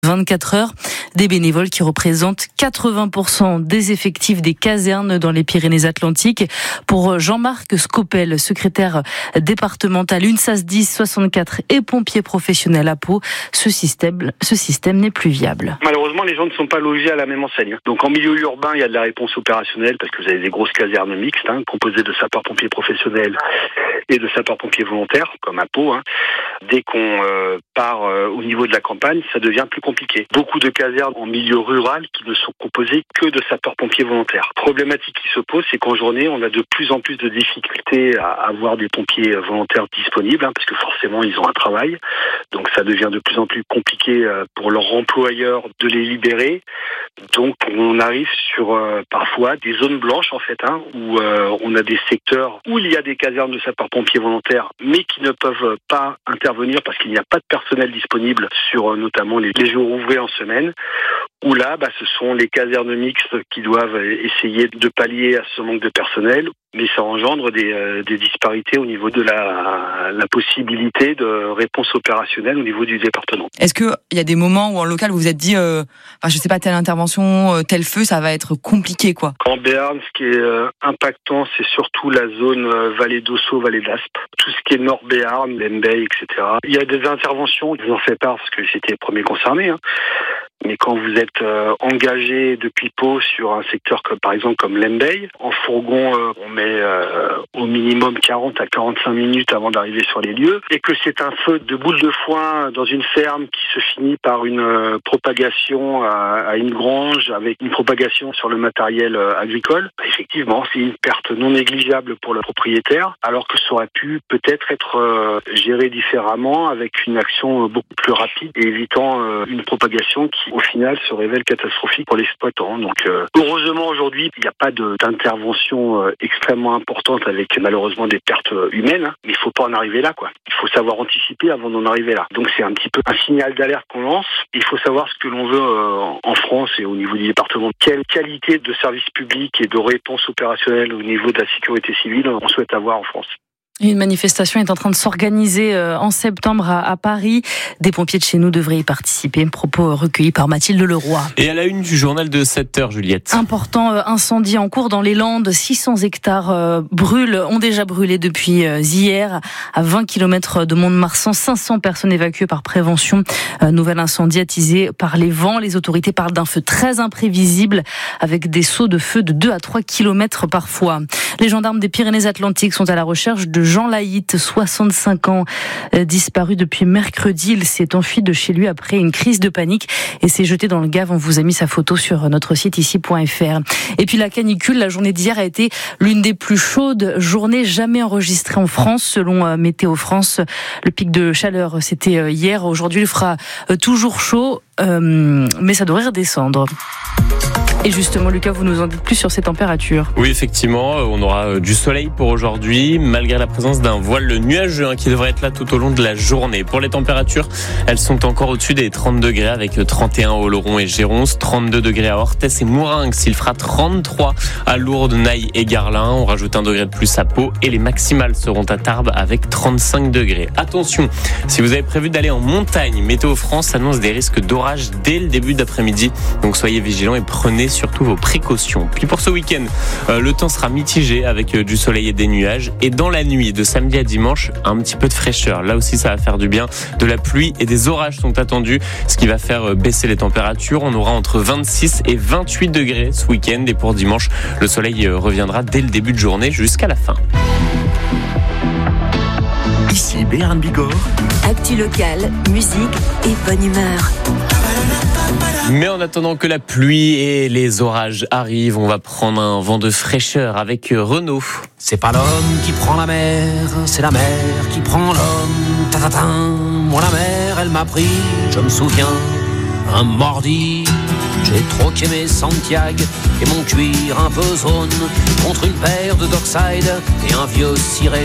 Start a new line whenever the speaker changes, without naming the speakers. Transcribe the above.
24 heures, des bénévoles qui représentent 80% des effectifs des casernes dans les Pyrénées-Atlantiques. Pour Jean-Marc Scopel, secrétaire départemental UNSAS 10, 64 et pompier professionnel à Pau, ce système n'est plus viable.
Malheureusement, les gens ne sont pas logés à la même enseigne. Donc en milieu urbain, il y a de la réponse opérationnelle parce que vous avez des grosses casernes mixtes composées de sapeurs-pompiers professionnels et de sapeurs-pompiers volontaires, comme à Pau. Dès qu'on part au niveau de la campagne, ça devient plus compliqué. Beaucoup de casernes en milieu rural qui ne sont composées que de sapeurs-pompiers volontaires. Problématique qui se pose, c'est qu'en journée, on a de plus en plus de difficultés à avoir des pompiers volontaires disponibles, parce que forcément, ils ont un travail. Donc ça devient de plus en plus compliqué pour leur employeur de les libérer. Donc on arrive sur parfois des zones blanches, où on a des secteurs où il y a des casernes de sapeurs-pompiers volontaires, mais qui ne peuvent pas intervenir parce qu'il n'y a pas de personnel disponible sur notamment les jours ouvrés en semaine, où là, ce sont les casernes mixtes qui doivent essayer de pallier à ce manque de personnel, mais ça engendre des disparités au niveau de la possibilité de réponse opérationnelle au niveau du département.
Est-ce qu'il y a des moments où en local vous vous êtes dit, telle intervention, tel feu, ça va être compliqué, quoi?
En Béarn, ce qui est impactant, c'est surtout la zone vallée d'Ossau, vallée d'Aspe. Tout ce qui est Nord Béarn, Lembeil, etc. Il y a des interventions, je vous en fais part parce que j'étais le premier concerné, mais quand vous êtes engagé depuis Pau sur un secteur par exemple comme Lembeil, en fourgon, on met au minimum 40 à 45 minutes avant d'arriver sur les lieux, et que c'est un feu de boule de foin dans une ferme qui se finit par une propagation à une grange, avec une propagation sur le matériel agricole, effectivement, c'est une perte non négligeable pour le propriétaire, alors que ça aurait pu peut-être être géré différemment avec une action beaucoup plus rapide et évitant une propagation qui au final se révèle catastrophique pour l'exploitant. Donc heureusement aujourd'hui il n'y a pas d'intervention extrêmement importante avec malheureusement des pertes humaines, mais il faut pas en arriver là, quoi. Il faut savoir anticiper avant d'en arriver là. Donc c'est un petit peu un signal d'alerte qu'on lance. Il faut savoir ce que l'on veut en France et au niveau du département. Quelle qualité de service public et de réponse opérationnelle au niveau de la sécurité civile on souhaite avoir en France.
Une manifestation est en train de s'organiser en septembre à Paris. Des pompiers de chez nous devraient y participer. Propos recueillis par Mathilde Leroy.
Et à la une du journal de 7h, Juliette.
Important incendie en cours dans les Landes. 600 hectares ont déjà brûlé depuis hier. À 20 km de Mont-de-Marsan, 500 personnes évacuées par prévention. Nouvel incendie attisé par les vents. Les autorités parlent d'un feu très imprévisible avec des sauts de feu de 2 à 3 km parfois. Les gendarmes des Pyrénées-Atlantiques sont à la recherche de Jean Laït, 65 ans, disparu depuis mercredi. Il s'est enfui de chez lui après une crise de panique et s'est jeté dans le Gave. On vous a mis sa photo sur notre site ici.fr. Et puis la canicule, la journée d'hier a été l'une des plus chaudes journées jamais enregistrées en France, selon Météo France. Le pic de chaleur, c'était hier. Aujourd'hui, il fera toujours chaud, mais ça devrait redescendre. Et justement, Lucas, vous nous en dites plus sur ces températures.
Oui, effectivement, on aura du soleil pour aujourd'hui, malgré la présence d'un voile nuageux qui devrait être là tout au long de la journée. Pour les températures, elles sont encore au-dessus des 30 degrés, avec 31 à Oloron et Géronce, 32 degrés à Orthès et Mourinx. Il fera 33 à Lourdes, Naï et Garlin. On rajoute 1 degré de plus à Pau et les maximales seront à Tarbes avec 35 degrés. Attention, si vous avez prévu d'aller en montagne, Météo France annonce des risques d'orage dès le début d'après-midi. Donc soyez vigilants et prenez surtout vos précautions. Puis pour ce week-end, le temps sera mitigé avec du soleil et des nuages. Et dans la nuit de samedi à dimanche, un petit peu de fraîcheur. Là aussi, ça va faire du bien. De la pluie et des orages sont attendus, ce qui va faire baisser les températures. On aura entre 26 et 28 degrés ce week-end. Et pour dimanche, le soleil reviendra dès le début de journée jusqu'à la fin.
Ici Béarn Bigorre.
Actu locale, musique et bonne humeur.
Mais en attendant que la pluie et les orages arrivent, on va prendre un vent de fraîcheur avec Renaud.
C'est pas l'homme qui prend la mer, c'est la mer qui prend l'homme. Ta-ta-ta. Moi la mer, elle m'a pris, je me souviens, un mardi. J'ai troqué mes Santiago et mon cuir un peu zone contre une paire de Dockside et un vieux ciré.